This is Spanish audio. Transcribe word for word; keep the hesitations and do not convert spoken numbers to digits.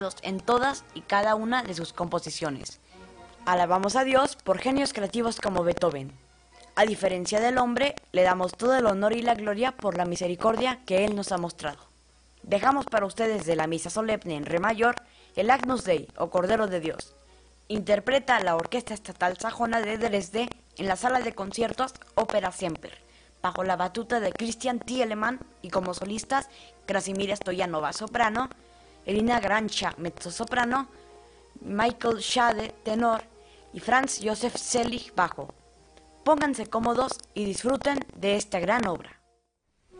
en todas y cada una de sus composiciones. Alabamos a Dios por genios creativos como Beethoven. A diferencia del hombre, le damos todo el honor y la gloria por la misericordia que Él nos ha mostrado. Dejamos para ustedes de la misa solemne en re mayor el Agnus Dei o Cordero de Dios. Interpreta la Orquesta Estatal Sajona de Dresde en la sala de conciertos Ópera Semper, bajo la batuta de Christian Thielemann y como solistas Krasimir Stoyanova soprano, Elina Grancha mezzosoprano, Michael Schade tenor y Franz Josef Selig bajo. Pónganse cómodos y disfruten de esta gran obra.